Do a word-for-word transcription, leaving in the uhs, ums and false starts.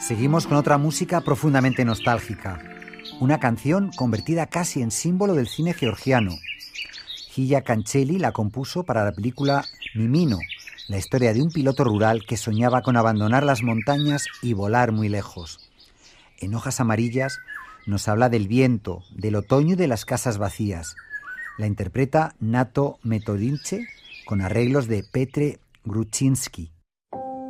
Seguimos con otra música profundamente nostálgica. Una canción convertida casi en símbolo del cine georgiano. Hilla Cancelli la compuso para la película Mimino, la historia de un piloto rural que soñaba con abandonar las montañas y volar muy lejos. En Hojas amarillas nos habla del viento, del otoño y de las casas vacías. La interpreta Nato Metodinche con arreglos de Petr Gruchinsky.